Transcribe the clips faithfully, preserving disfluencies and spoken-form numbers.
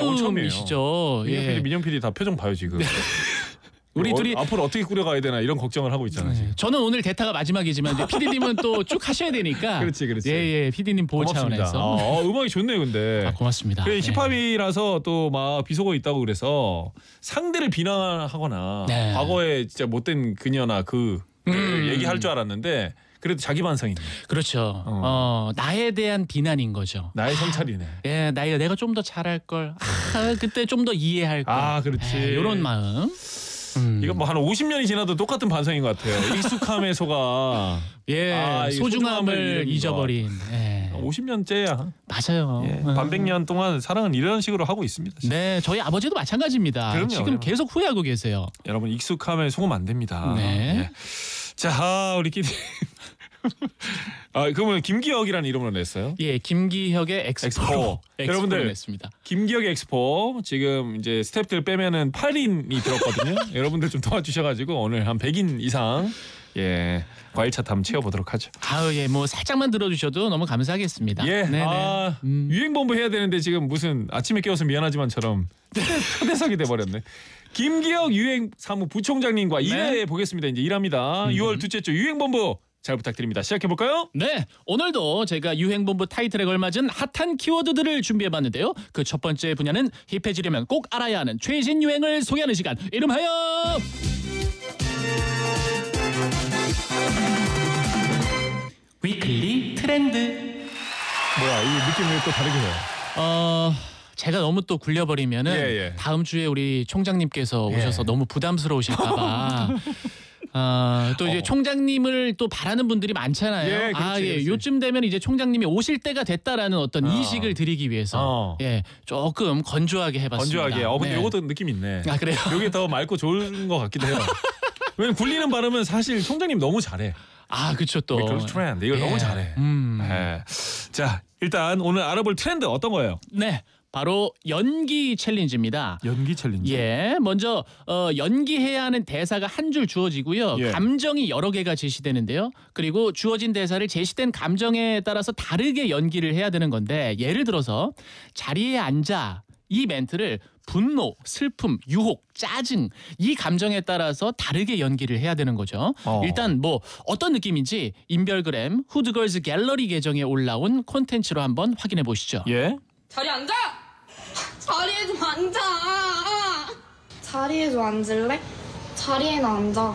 처음이시죠. 민영 예. 피디, 민영 피디 다 표정 봐요 지금. 우리 어, 둘이 앞으로 어떻게 꾸려가야 되나 이런 걱정을 하고 있잖아요. 지금. 저는 오늘 대타가 마지막이지만 이제 피디님은 또 쭉 하셔야 되니까. 그렇지, 그렇지. 예예, 피디님 보호 고맙습니다. 차원에서. 어, 어, 음악이 좋네요, 근데. 아, 고맙습니다. 그 네. 힙합이라서 또 막 비속어 있다고 그래서 상대를 비난하거나 네. 과거에 진짜 못된 그녀나 그 음. 얘기할 줄 알았는데 그래도 자기 반성이 있네. 그렇죠. 어. 어, 나에 대한 비난인 거죠. 나의 성찰이네. 예, 나이 내가 좀 더 잘할 걸. 아, 그때 좀 더 이해할 걸. 아, 그렇지. 이런 마음. 음. 이건 뭐 한 오십 년이 지나도 똑같은 반성인 것 같아요. 익숙함에 속아. 예, 아, 이 소중함을, 소중함을 잊어버린. 예. 오십 년째야. 맞아요. 예, 음. 반백 년 동안 사랑은 이런 식으로 하고 있습니다. 진짜. 네, 저희 아버지도 마찬가지입니다. 그럼요, 지금 그럼요. 계속 후회하고 계세요. 여러분 익숙함에 속으면 안 됩니다. 네. 예. 자, 아, 우리끼리. 아, 그러면 김기혁이라는 이름으로 냈어요? 예, 김기혁의 엑스포. 엑스포. 여러분들. 냈습니다. 김기혁 엑스포 지금 이제 스태프들 빼면은 팔 인이 들었거든요. 여러분들 좀 도와주셔가지고 오늘 한 백 인 이상 예 과일차 탐 채워보도록 하죠. 아우 예, 뭐 살짝만 들어주셔도 너무 감사하겠습니다. 예, 네네. 아 음. 유행본부 해야 되는데 지금 무슨 아침에 깨워서 미안하지만처럼 초대석이 돼버렸네. 김기혁 유행사무 부총장님과 네. 일회 보겠습니다. 이제 일합니다. 음. 유월 둘째 주 유행본부 잘 부탁드립니다. 시작해볼까요? 네, 오늘도 제가 유행본부 타이틀에 걸맞은 핫한 키워드들을 준비해봤는데요. 그 첫 번째 분야는 힙해지려면 꼭 알아야 하는 최신 유행을 소개하는 시간. 이름하여 위클리 트렌드. 뭐야, 이 느낌이 또 다르게 해요. 어... 제가 너무 또 굴려버리면은 예, 예. 다음 주에 우리 총장님께서 예. 오셔서 너무 부담스러우실까봐 어, 또 이제 어. 총장님을 또 바라는 분들이 많잖아요. 예, 그렇지, 아, 예. 그렇지. 요쯤 되면 이제 총장님이 오실 때가 됐다라는 어떤 어. 인식을 드리기 위해서 어. 예, 조금 건조하게 해봤습니다. 건조하게. 어, 근데 네. 이것도 느낌 있네. 아, 그래요? 이게 더 맑고 좋은 것 같기도 해요. 왜냐면 굴리는 발음은 사실 총장님 너무 잘해. 아, 그렇죠 또. 위클리 트렌드 이걸 예. 너무 잘해. 음. 예. 자, 일단 오늘 알아볼 트렌드 어떤 거예요? 네, 바로 연기 챌린지입니다. 연기 챌린지. 예, 먼저 어, 연기해야 하는 대사가 한 줄 주어지고요. 예. 감정이 여러 개가 제시되는데요. 그리고 주어진 대사를 제시된 감정에 따라서 다르게 연기를 해야 되는 건데, 예를 들어서 자리에 앉아 이 멘트를 분노, 슬픔, 유혹, 짜증 이 감정에 따라서 다르게 연기를 해야 되는 거죠. 어. 일단 뭐 어떤 느낌인지 인별그램 후드걸즈 갤러리 계정에 올라온 콘텐츠로 한번 확인해 보시죠. 예. 자리 앉아! 자리에 좀 앉아! 자리에 좀 앉을래? 자리에는 앉아.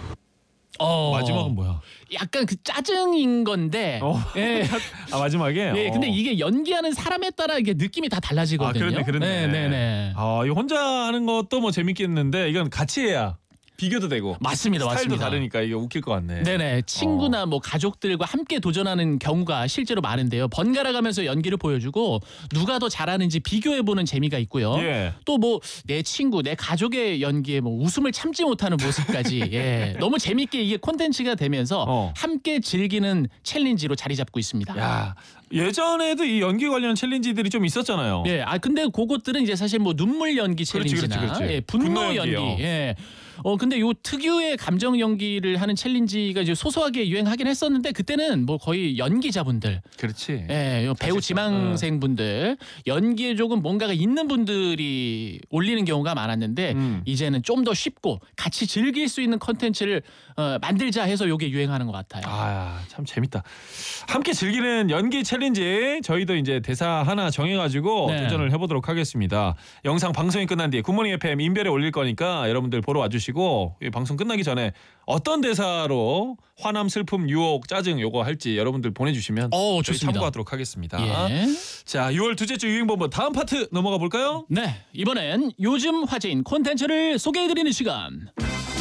어, 마지막은 뭐야? 약간 그 짜증인 건데. 어. 예. 아, 마지막에. 예, 어. 근데 이게 연기하는 사람에 따라 이게 느낌이 다 아, 달라지거든요. 그렇네, 그렇네. 네, 네, 네. 아, 이거 혼자 하는 것도 뭐 재밌겠는데 이건 같이 해야 비교도 되고. 맞습니다, 스타일도 맞습니다. 다르니까 이게 웃길 것 같네. 네네, 친구나 뭐 가족들과 함께 도전하는 경우가 실제로 많은데요. 번갈아 가면서 연기를 보여주고 누가 더 잘하는지 비교해보는 재미가 있고요. 예. 또 뭐 내 친구, 내 가족의 연기에 뭐 웃음을 참지 못하는 모습까지 예, 너무 재밌게 이게 콘텐츠가 되면서 어. 함께 즐기는 챌린지로 자리 잡고 있습니다. 야, 예전에도 이 연기 관련 챌린지들이 좀 있었잖아요. 예, 아 근데 그것들은 이제 사실 뭐 눈물 연기 그렇지, 챌린지나 그렇지, 그렇지. 예, 분노, 분노 연기, 연기요. 예. 어 근데 요 특유의 감정 연기를 하는 챌린지가 이제 소소하게 유행하긴 했었는데 그때는 뭐 거의 연기자분들, 그렇지. 예, 요 배우 사실상, 지망생분들 연기에 조금 뭔가가 있는 분들이 올리는 경우가 많았는데 음. 이제는 좀 더 쉽고 같이 즐길 수 있는 컨텐츠를 어, 만들자 해서 요게 유행하는 것 같아요. 아, 참 재밌다. 함께 즐기는 연기 챌린지 저희도 이제 대사 하나 정해가지고 네. 도전을 해보도록 하겠습니다. 영상 방송이 끝난 뒤에 굿모닝 에프엠 인별에 올릴 거니까 여러분들 보러 와주시고 이 방송 끝나기 전에 어떤 대사로 화남, 슬픔, 유혹, 짜증 요거 할지 여러분들 보내주시면 어, 저희 좋습니다. 참고하도록 하겠습니다. 예. 자, 유월 둘째 주 유행본부 다음 파트 넘어가 볼까요? 네, 이번엔 요즘 화제인 콘텐츠를 소개해드리는 시간.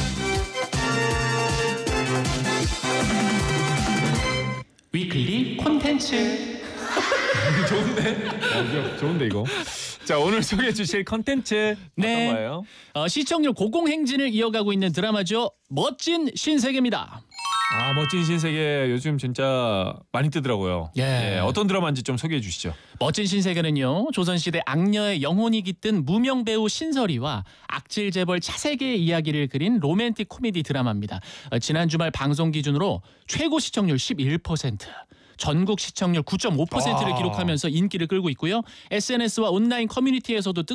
위클리 콘텐츠. 좋은데? 어, 이거 좋은데 이거. 자, 오늘 소개해 주실 컨텐츠 네. 어떤 거예요? 어, 시청률 고공행진을 이어가고 있는 드라마죠. 멋진 신세계입니다. 아, 멋진 신세계 요즘 진짜 많이 뜨더라고요. 예. 어떤 드라마인지 좀 소개해 주시죠. 멋진 신세계는요, 조선시대 악녀의 영혼이 깃든 무명 배우 신설이와 악질 재벌 차세계의 이야기를 그린 로맨틱 코미디 드라마입니다. 어, 지난 주말 방송 기준으로 최고 시청률 십일 퍼센트, 전국 시청률 구 점 오 퍼센트를 아. 기록하면서 인기를 끌고 있고요. 에스엔에스와 온라인 커뮤니티에서도